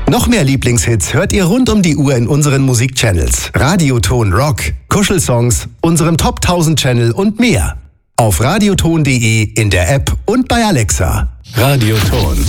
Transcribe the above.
Noch mehr Lieblingshits hört ihr rund um die Uhr in unseren Musikchannels. Radioton Rock, Kuschelsongs, unserem Top 1000 Channel und mehr. Auf radioton.de, in der App und bei Alexa. Radioton.